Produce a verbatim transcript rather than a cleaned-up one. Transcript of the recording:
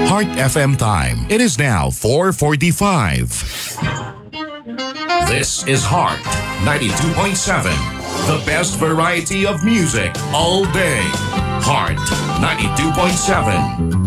Heart F M time. It is now four forty-five. This is Heart ninety-two point seven. The best variety of music all day. Heart ninety-two point seven.